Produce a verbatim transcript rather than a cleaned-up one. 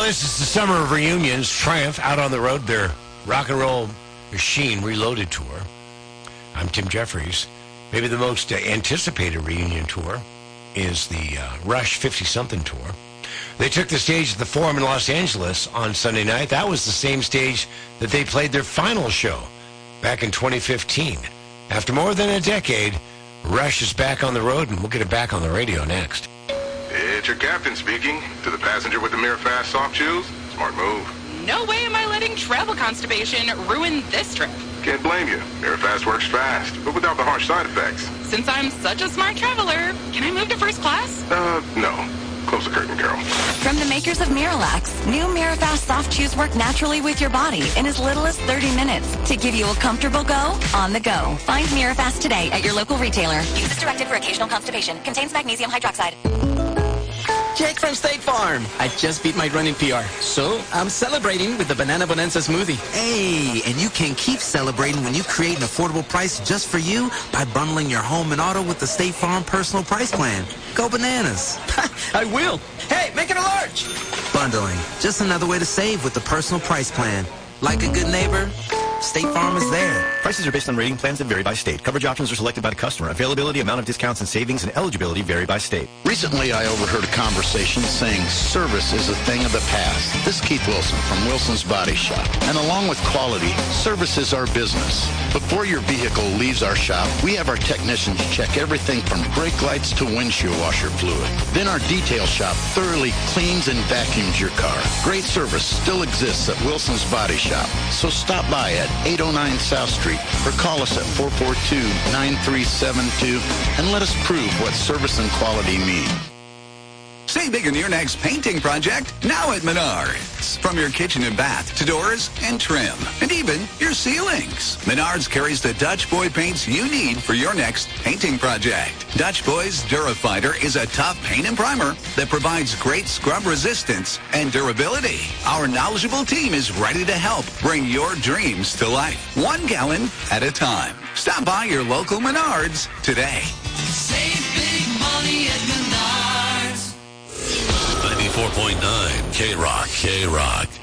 this is the summer of reunions. Triumph out on the road, their Rock and Roll Machine Reloaded tour. I'm Tim Jeffries. Maybe the most uh, anticipated reunion tour is the uh, Rush fifty-something tour. They took the stage at the Forum in Los Angeles on Sunday night. That was the same stage that they played their final show back in twenty fifteen. After more than a decade, Rush is back on the road, and we'll get it back on the radio next. It's your captain speaking. To the passenger with the Mirror Fast soft shoes, smart move. No way am I letting travel constipation ruin this trip. Can't blame you. Mirror Fast works fast, but without the harsh side effects. Since I'm such a smart traveler, can I move to first class? Uh, no. Close the curtain, Carol. From the makers of Miralax, new Mirafast soft chews work naturally with your body in as little as thirty minutes to give you a comfortable go on the go. Find Mirafast today at your local retailer. Use as directed for occasional constipation. Contains magnesium hydroxide. Jake from State Farm. I just beat my running P R, so I'm celebrating with the Banana Bonanza smoothie. Hey, and you can keep celebrating when you create an affordable price just for you by bundling your home and auto with the State Farm Personal Price Plan. Go bananas. I will. Hey, make it a large. Bundling, just another way to save with the Personal Price Plan. Like a good neighbor, State Farm is there. Prices are based on rating plans that vary by state. Coverage options are selected by the customer. Availability, amount of discounts and savings, and eligibility vary by state. Recently, I overheard a conversation saying service is a thing of the past. This is Keith Wilson from Wilson's Body Shop. And along with quality, service is our business. Before your vehicle leaves our shop, we have our technicians check everything from brake lights to windshield washer fluid. Then our detail shop thoroughly cleans and vacuums your car. Great service still exists at Wilson's Body Shop. So stop by at eight oh nine South Street or call us at four four two, nine three seven two and let us prove what service and quality mean. Save big on your next painting project now at Menards. From your kitchen and bath to doors and trim and even your ceilings. Menards carries the Dutch Boy paints you need for your next painting project. Dutch Boy's Durafighter is a tough paint and primer that provides great scrub resistance and durability. Our knowledgeable team is ready to help bring your dreams to life, one gallon at a time. Stop by your local Menards today. Save big money at Menards. ninety-four point nine K-Rock, K-Rock.